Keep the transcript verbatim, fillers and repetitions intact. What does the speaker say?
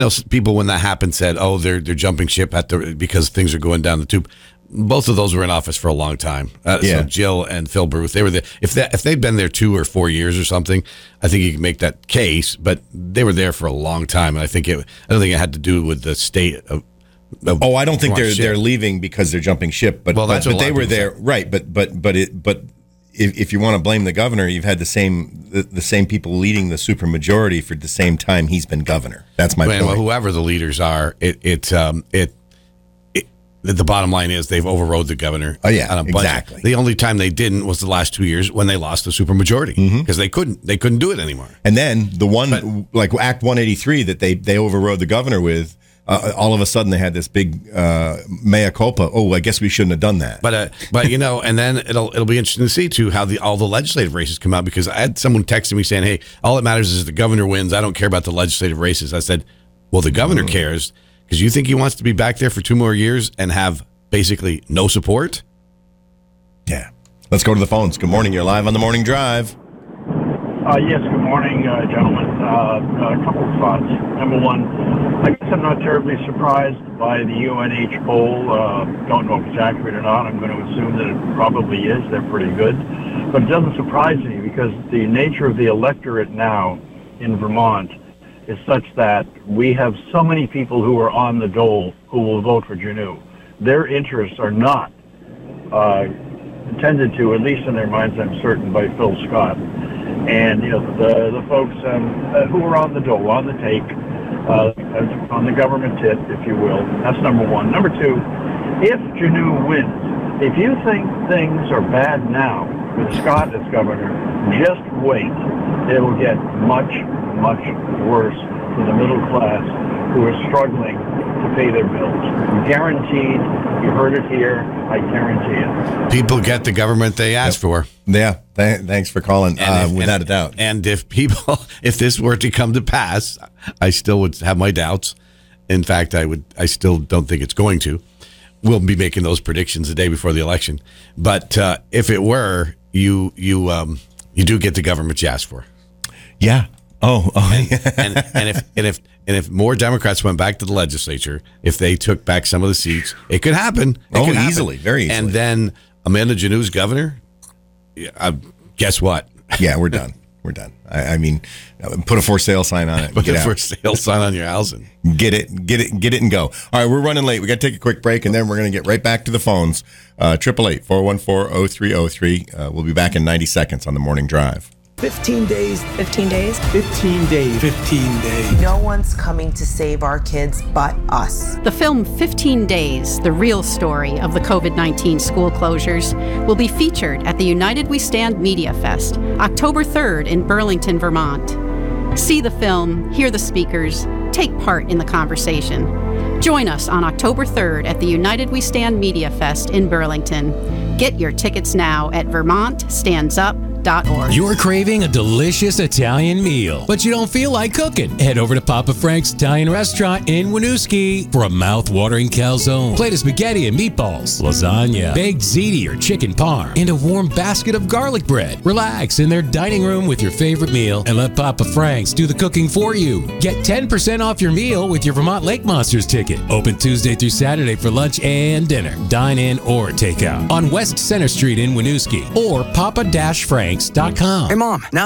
know, people when that happened said, "Oh, they're they're jumping ship at the because things are going down the tube." Both of those were in office for a long time. Uh, Yeah. So Jill and Phil Booth, they were there. If that if they'd been there two or four years or something, I think you could make that case. But they were there for a long time, and I think it. I don't think it had to do with the state of. of Oh, I don't think they're ship. they're leaving because they're jumping ship. But Well, that's but, what but a lot they of were people there, right? But but but it but. If, if you want to blame the governor, you've had the same the, the same people leading the supermajority for the same time he's been governor. That's my Well, point. whoever the leaders are, it it um it, it the bottom line is they've overrode the governor. Oh, yeah, on a budget. exactly. The only time they didn't was the last two years when they lost the supermajority because Mm-hmm. they couldn't they couldn't do it anymore. And then the one like Act one eighty-three that they they overrode the governor with. Uh, all of a sudden, they had this big uh, mea culpa. Oh, I guess we shouldn't have done that. But uh, but you know, and then it'll it'll be interesting to see too how the all the legislative races come out because I had someone texting me saying, "Hey, all that matters is the governor wins. I don't care about the legislative races." I said, "Well, the governor cares because you think he wants to be back there for two more years and have basically no support." Yeah. Let's go to the phones. Good morning. You're live on the Morning Drive. Uh, yes, good morning, uh, gentlemen. Uh, a couple of thoughts. Number one, I guess I'm not terribly surprised by the U N H poll. Uh, don't know if it's accurate or not. I'm going to assume that it probably is. They're pretty good. But it doesn't surprise me because the nature of the electorate now in Vermont is such that we have so many people who are on the dole who will vote for Janeau. Their interests are not uh, attended to, at least in their minds, I'm certain, by Phil Scott. And, you know, the the folks um, uh, who are on the dole, on the take, uh, on the government tit, if you will. That's number one. Number two, if Janeau wins, if you think things are bad now with Scott as governor, just wait. It will get much, much worse for the middle class who are struggling to pay their bills. Guaranteed. You heard it here. I guarantee it. People get the government they asked for. Yeah. Th- thanks for calling. Uh, if- without and, a doubt. And if people, if this were to come to pass, I still would have my doubts. In fact, I would. I still don't think it's going to. We'll be making those predictions the day before the election. But uh, if it were, you you um, you do get the government you asked for. Yeah. Oh. oh. and, and if and if and if more Democrats went back to the legislature, if they took back some of the seats, it could happen. It Oh, could happen. easily, very easily. And then Amanda Janeau's governor. Uh, guess what? Yeah, we're done. We're done. I, I mean, uh, put a for sale sign on it. And Put get a out. for sale sign on your house. And Get it, get it, get it, and go. All right, we're running late. We got to take a quick break, and then we're going to get right back to the phones. Triple eight four one four zero three zero three. We'll be back in ninety seconds on the Morning Drive. fifteen days. fifteen days? fifteen days. fifteen days. No one's coming to save our kids but us. The film fifteen days, the real story of the COVID nineteen school closures, will be featured at the United We Stand Media Fest, October third in Burlington, Vermont. See the film, hear the speakers, take part in the conversation. Join us on October third at the United We Stand Media Fest in Burlington. Get your tickets now at vermont stands up dot org. You're craving a delicious Italian meal, but you don't feel like cooking. Head over to Papa Frank's Italian Restaurant in Winooski for a mouth-watering calzone, plate of spaghetti and meatballs, lasagna, baked ziti or chicken parm, and a warm basket of garlic bread. Relax in their dining room with your favorite meal and let Papa Frank's do the cooking for you. Get ten percent off your meal with your Vermont Lake Monsters ticket. Open Tuesday through Saturday for lunch and dinner. Dine in or take out on West Center Street in Winooski or papa dash franks dot com. Hey, Mom, now